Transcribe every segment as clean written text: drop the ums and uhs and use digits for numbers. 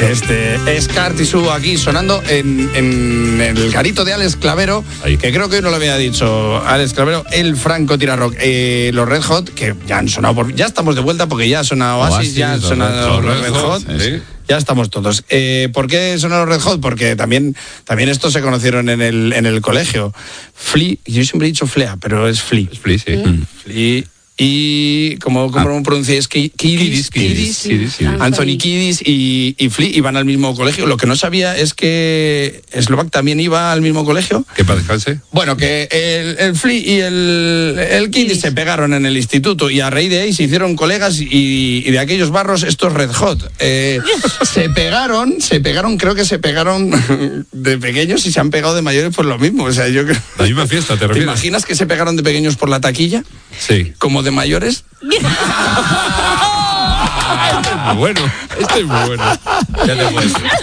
Escartisú aquí sonando en el garito de Alex Clavero, Ahí. que creo que hoy no lo había dicho Alex Clavero, el Franco Tirarrock. Los Red Hot, que ya han sonado, ya estamos de vuelta porque ya ha sonado Oasis, ya han sonado los Red Hot. Sí. Ya estamos todos. ¿Por qué sonaron Red Hot? Porque también estos se conocieron en el colegio. Flea, yo siempre he dicho Flea, pero es Flea. Es Flea, sí. Flea. Y ¿cómo pronunciáis? Kiddis. Anthony Kiddis y Flea iban al mismo colegio. Lo que no sabía es que Slovak también iba al mismo colegio. Que para descanse. Bueno, que el Flea y el Kiddis se pegaron en el instituto y a raíz de ahí se hicieron colegas y de aquellos barros estos Red Hot. Se pegaron, creo que se pegaron de pequeños y se han pegado de mayores por lo mismo. O sea, yo creo... La misma fiesta, ¿te refieres? ¿Te imaginas que se pegaron de pequeños por la taquilla? Sí. Como de mayores. Bueno, este es muy bueno. Ya te puedes decir.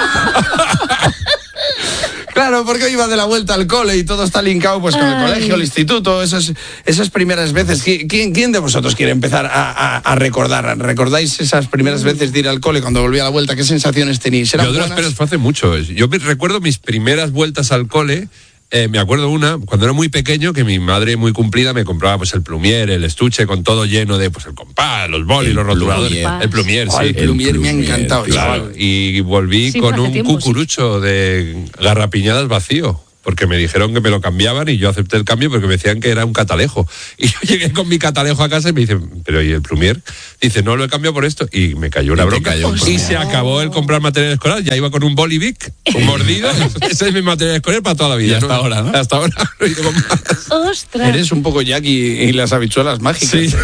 Claro, porque iba de la vuelta al cole y todo está linkado pues con el colegio, el instituto, esas primeras veces. ¿Quién de vosotros quiere empezar a recordar? ¿Recordáis esas primeras veces de ir al cole cuando volvía a la vuelta? ¿Qué sensaciones teníais? Yo de las peras fue hace mucho. Yo recuerdo mis primeras vueltas al cole. Me acuerdo una, cuando era muy pequeño, que mi madre muy cumplida me compraba pues el plumier, el estuche con todo lleno de pues el compás, los bolis, los rotuladores. El plumier, sí. El plumier me ha encantado. Claro. Y volví con un cucurucho de garrapiñadas vacío. Porque me dijeron que me lo cambiaban y yo acepté el cambio porque me decían que era un catalejo. Y yo llegué con mi catalejo a casa y me dicen, pero ¿y el plumier? Dice, no, lo he cambiado por esto. Y me cayó una bronca. Y se acabó el comprar material escolar. Ya iba con un bolivic, un mordido. Ese es mi material escolar para toda la vida. Y hasta ahora, ¿no? Hasta ahora. ¡Ostras! Eres un poco Jack y las habichuelas mágicas. Sí.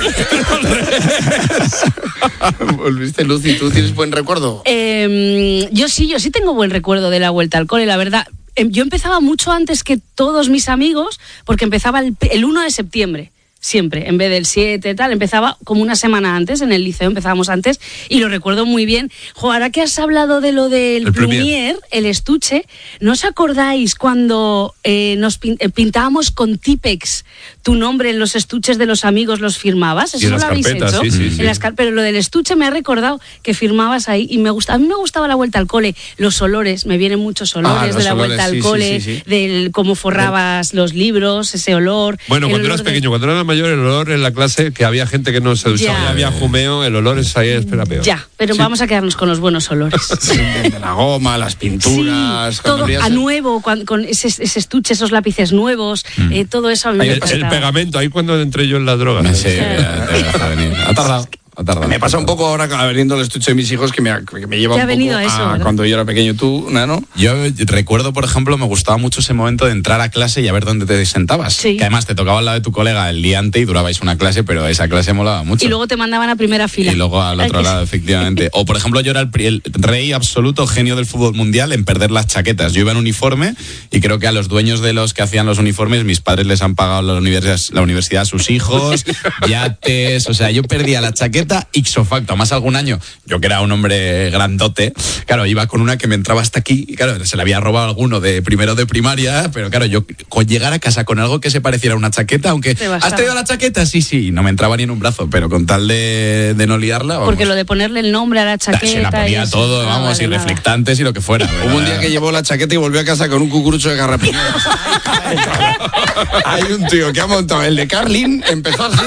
Volviste, Lucy, ¿tú tienes buen recuerdo? Yo sí tengo buen recuerdo de la vuelta al cole, la verdad. Yo empezaba mucho antes que todos mis amigos, porque empezaba el 1 de septiembre. Siempre, en vez del 7 tal, empezaba como una semana antes, en el liceo empezábamos antes, y lo recuerdo muy bien. Ahora que has hablado de lo del plumier, el estuche, ¿no os acordáis cuando nos pintábamos con Tipex tu nombre en los estuches de los amigos, los firmabas? ¿Eso lo habéis hecho? Sí. Pero lo del estuche me ha recordado que firmabas ahí, y a mí me gustaba la vuelta al cole, los olores, me vienen muchos olores de la vuelta al cole, del cómo forrabas los libros, ese olor. Bueno, cuando eras pequeño, cuando eras mayor, el olor en la clase, que había gente que no se duchaba, ya había jumeo, el olor es ahí, espera peor. Ya, pero vamos a quedarnos con los buenos olores. De la goma, las pinturas. Todo a nuevo, con ese estuche, esos lápices nuevos, todo eso a mí me el pegamento, ahí cuando entré yo en la droga. Sí, ha tardado. Me pasa un poco ahora abriendo el estuche de mis hijos que me lleva un poco a eso, cuando yo era pequeño. ¿Tú, Nano? Yo recuerdo, por ejemplo, me gustaba mucho ese momento de entrar a clase y a ver dónde te sentabas. Sí. Que además te tocaba al lado de tu colega el día antes y durabais una clase, pero esa clase molaba mucho. Y luego te mandaban a primera fila. Y luego al otro lado, efectivamente. O, por ejemplo, yo era el rey absoluto, genio del fútbol mundial en perder las chaquetas. Yo iba en uniforme y creo que a los dueños de los que hacían los uniformes, mis padres les han pagado la universidad a sus hijos, yates, o sea, yo perdía la chaqueta ipso facto. Más algún año, yo que era un hombre grandote, claro, iba con una que me entraba hasta aquí, y claro, se le había robado alguno de primero de primaria, pero claro, yo con llegar a casa con algo que se pareciera a una chaqueta, aunque ¿has traído la chaqueta? Sí, no me entraba ni en un brazo, pero con tal de no liarla, vamos. Porque lo de ponerle el nombre a la chaqueta... Se la ponía todo, vamos, y reflectantes y lo que fuera. Hubo un día que llevó la chaqueta y volvió a casa con un cucurucho de garrapiñadas. Hay un tío que ha montado el de Carlin, empezó así,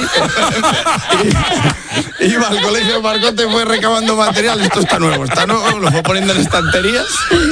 iba al colegio de Marcote, fue recabando material. Esto está nuevo, lo fue poniendo en estanterías.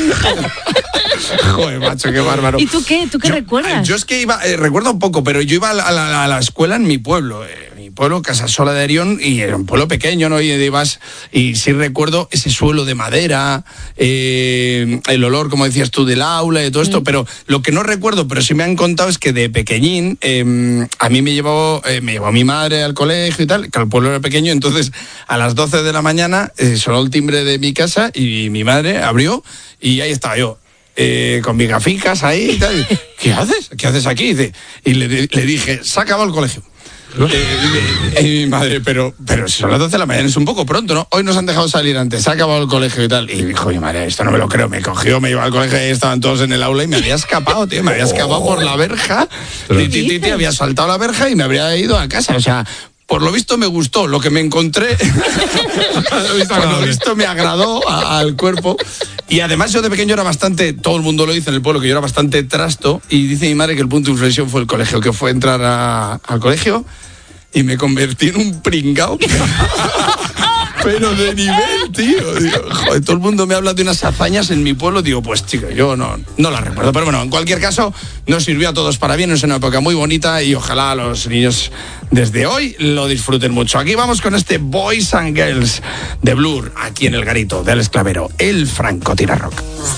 Joder, macho, qué bárbaro. ¿Y tú qué recuerdas? Yo es que recuerdo un poco, pero yo iba a la escuela en mi pueblo. Mi pueblo, Casasola de Arión, y era un pueblo pequeño, ¿no? Y sí recuerdo ese suelo de madera, el olor, como decías tú, del aula y todo esto, pero lo que no recuerdo, pero sí me han contado, es que de pequeñín, a mí me llevó mi madre al colegio y tal, que el pueblo era pequeño, entonces a las 12 de la mañana sonó el timbre de mi casa y mi madre abrió y ahí estaba yo. Con mis gaficas ahí y tal. ¿Qué haces? ¿Qué haces aquí? Y le dije, se ha acabado el colegio. Y mi madre, pero si son las 12 de la mañana, es un poco pronto, ¿no? Hoy nos han dejado salir antes, se ha acabado el colegio y tal. Y dijo, mi madre, esto no me lo creo. Me cogió, me llevó al colegio y estaban todos en el aula y me había escapado, tío. Me había escapado por la verja. Había saltado la verja y me habría ido a casa. O sea, por lo visto me gustó lo que me encontré. Por lo visto me agradó al cuerpo. Y además yo de pequeño era bastante, todo el mundo lo dice en el pueblo, que yo era bastante trasto. Y dice mi madre que el punto de inflexión fue el colegio, que fue entrar al colegio y me convertí en un pringao. Pero de nivel, tío. Digo, joder, todo el mundo me habla de unas hazañas en mi pueblo. Digo, pues chico, yo no las recuerdo. Pero bueno, en cualquier caso, nos sirvió a todos para bien. Es una época muy bonita y ojalá los niños desde hoy lo disfruten mucho. Aquí vamos con este Boys and Girls de Blur, aquí en el garito del Esclavero, el francotirador rock.